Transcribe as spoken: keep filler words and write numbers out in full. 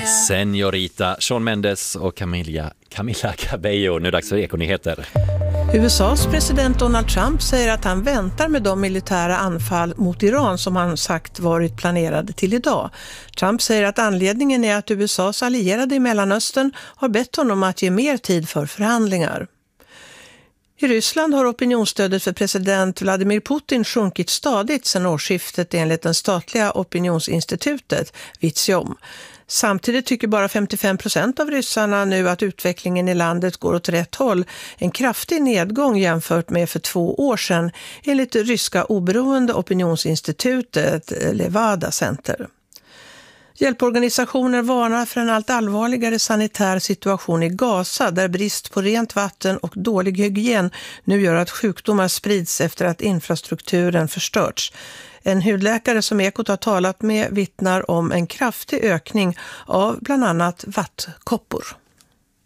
Señorita Shawn Mendes och Camilla, Camila Cabello. Nu är det dags för Ekonyheter. U S A:s president Donald Trump säger att han väntar med de militära anfall mot Iran som han sagt varit planerade till idag. Trump säger att anledningen är att U S A:s allierade i Mellanöstern har bett honom att ge mer tid för förhandlingar. I Ryssland har opinionsstödet för president Vladimir Putin sjunkit stadigt sedan årsskiftet enligt den statliga opinionsinstitutet Vizjom. Samtidigt tycker bara femtiofem procent av ryssarna nu att utvecklingen i landet går åt rätt håll. En kraftig nedgång jämfört med för två år sedan enligt det ryska oberoende opinionsinstitutet Levada Center. Hjälporganisationer varnar för en allt allvarligare sanitär situation i Gaza där brist på rent vatten och dålig hygien nu gör att sjukdomar sprids efter att infrastrukturen förstörts. En hudläkare som Ekot har talat med vittnar om en kraftig ökning av bland annat vattkoppor.